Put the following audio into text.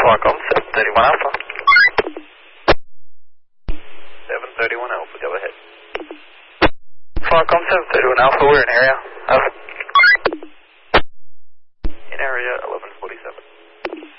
Qualcomm 731 Alpha. 731 Alpha, go ahead. Qualcomm 731 Alpha, we're in area. Alpha.